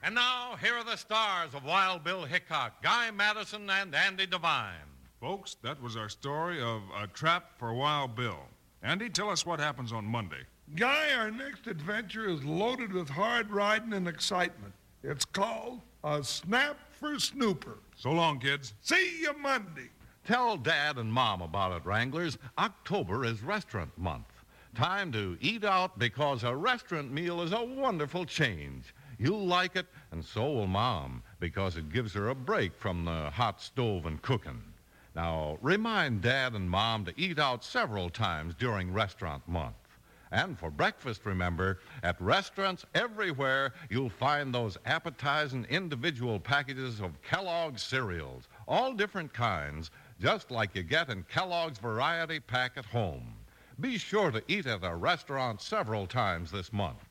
And now, here are the stars of Wild Bill Hickok, Guy Madison, and Andy Devine. Folks, that was our story of A Trap for Wild Bill. Andy, tell us what happens on Monday. Guy, our next adventure is loaded with hard riding and excitement. It's called A Snap for Snooper. So long, kids. See you Monday. Tell Dad and Mom about it, Wranglers. October is restaurant month. Time to eat out because a restaurant meal is a wonderful change. You'll like it, and so will Mom, because it gives her a break from the hot stove and cooking. Now, remind Dad and Mom to eat out several times during restaurant month. And for breakfast, remember, at restaurants everywhere, you'll find those appetizing individual packages of Kellogg's cereals, all different kinds, just like you get in Kellogg's Variety Pack at home. Be sure to eat at a restaurant several times this month.